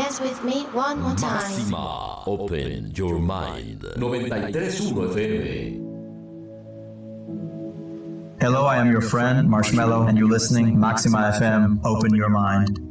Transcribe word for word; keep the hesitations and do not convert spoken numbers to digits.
Dance with me one more time. Máxima, open your mind. noventa y tres punto uno F M. Hello, I am your friend, Marshmello, and you're listening Maxima F M, Open Your Mind.